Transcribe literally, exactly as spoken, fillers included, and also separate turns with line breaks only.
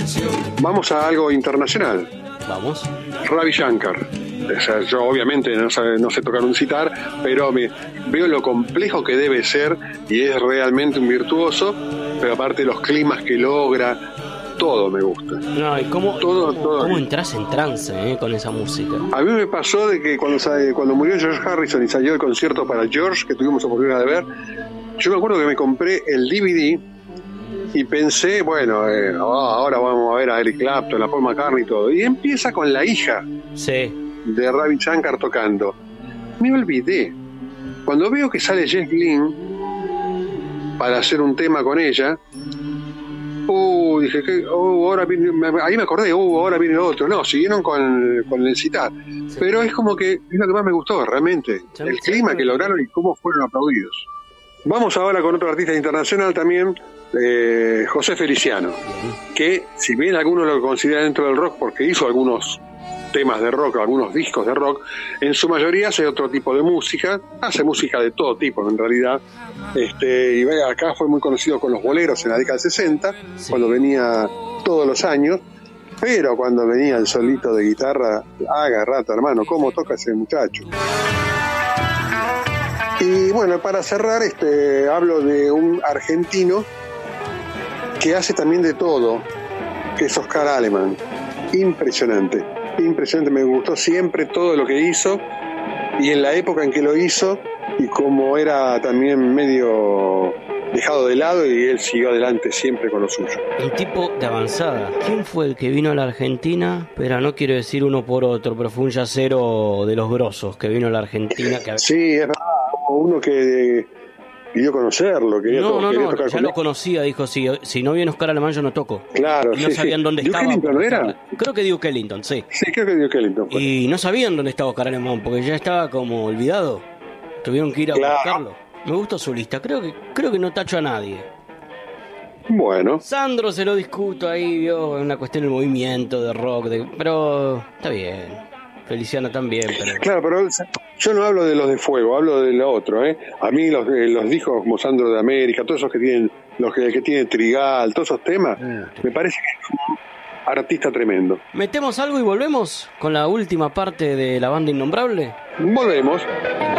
Vamos a algo internacional.
Vamos.
Ravi Shankar. O sea, yo obviamente no, sabe, no sé tocar un sitar, pero me, veo lo complejo que debe ser y es realmente un virtuoso, pero aparte los climas que logra, todo me gusta.
No, y cómo,
todo,
cómo,
todo.
cómo entras en trance eh, con esa música.
A mí me pasó de que cuando, cuando murió George Harrison y salió el concierto para George, que tuvimos oportunidad de ver, yo me acuerdo que me compré el D V D y pensé, bueno, eh, oh, ahora vamos a ver a Eric Clapton, a Paul McCartney y todo. Y empieza con la hija
sí.
de Ravi Shankar tocando. Me olvidé. Cuando veo que sale Jeff Lynne para hacer un tema con ella, uh, dije, que, uh, ahora viene, ahí me acordé, uh, ahora viene otro. No, siguieron con, con el citar. Sí. Pero es como que es lo que más me gustó, realmente. El sí, clima sí, que lograron y cómo fueron aplaudidos. Vamos ahora con otro artista internacional también, eh, José Feliciano, que si bien algunos lo consideran dentro del rock porque hizo algunos temas de rock, algunos discos de rock, en su mayoría hace otro tipo de música, hace música de todo tipo en realidad, este, y acá fue muy conocido con los boleros en la década del sesenta, sí. Cuando venía todos los años, pero cuando venía el solito de guitarra, haga rato hermano, ¿cómo toca ese muchacho? Y bueno, para cerrar, este, hablo de un argentino que hace también de todo, que es Oscar Aleman. Impresionante, impresionante, me gustó siempre todo lo que hizo y en la época en que lo hizo y como era también medio dejado de lado y él siguió adelante siempre con lo suyo.
Un tipo de avanzada. ¿Quién fue el que vino a la Argentina? Pero no quiero decir uno por otro, pero fue un yacero de los grosos que vino a la Argentina. Que...
Sí, es verdad. Uno que pidió conocerlo, quería
no,
to-
no,
quería
no,
tocar
ya
con
lo
él.
Conocía, dijo, si, si no viene Oscar Alemán yo no toco.
Claro,
y no
sí,
sabían
sí.
dónde
Duke
estaba.
Ellington, ¿no era?
Creo que Duke Ellington, sí.
Sí, creo que Duke Ellington fue.
Y no sabían dónde estaba Oscar Alemán, porque ya estaba como olvidado. Tuvieron que ir a
claro.
buscarlo. Me gustó su lista, creo que, creo que no tacho a nadie.
Bueno.
Sandro se lo discuto ahí, vio, una cuestión del movimiento, de rock, de... pero está bien. Feliciano también, pero...
Claro, pero yo no hablo de los de fuego, hablo de lo otro, ¿eh? A mí los, los discos como Sandro de América, todos esos que tienen, los que, que tienen Trigal, todos esos temas, sí. Me parece que es un artista tremendo.
¿Metemos algo y volvemos con la última parte de la banda Innombrable?
Volvemos.
Venga.